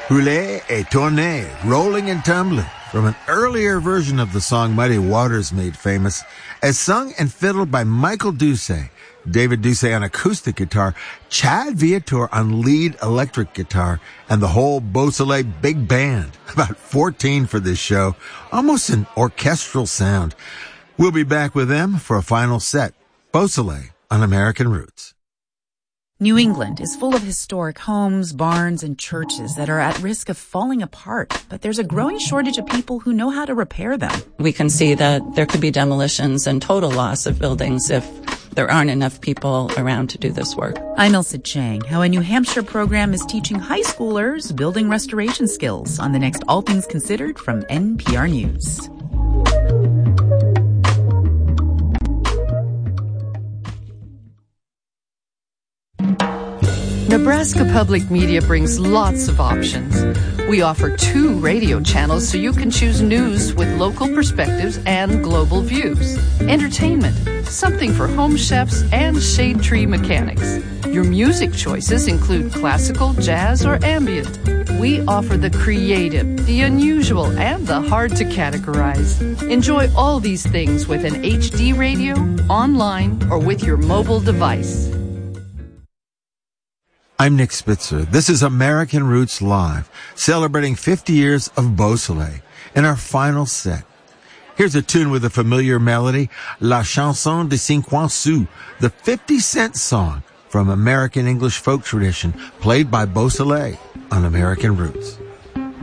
Rouler et tourner, rolling and tumbling, from an earlier version of the song Muddy Waters made famous, as sung and fiddled by Michael Doucet, David Doucet on acoustic guitar, Chad Viator on lead electric guitar, and the whole Beausoleil big band, about 14 for this show, almost an orchestral sound. We'll be back with them for a final set, Beausoleil on American Roots. New England is full of historic homes, barns, and churches that are at risk of falling apart, but there's a growing shortage of people who know how to repair them. We can see that there could be demolitions and total loss of buildings if there aren't enough people around to do this work. I'm Ilsa Chang, how a New Hampshire program is teaching high schoolers building restoration skills on the next All Things Considered from NPR News. Nebraska Public Media brings lots of options. We offer 2 radio channels so you can choose news with local perspectives and global views. Entertainment, something for home chefs and shade tree mechanics. Your music choices include classical, jazz, or ambient. We offer the creative, the unusual, and the hard to categorize. Enjoy all these things with an HD radio, online, or with your mobile device. I'm Nick Spitzer. This is American Roots Live, celebrating 50 years of Beausoleil in our final set. Here's a tune with a familiar melody, La Chanson de 50 Sous, the 50-cent song from American English folk tradition, played by Beausoleil on American Roots.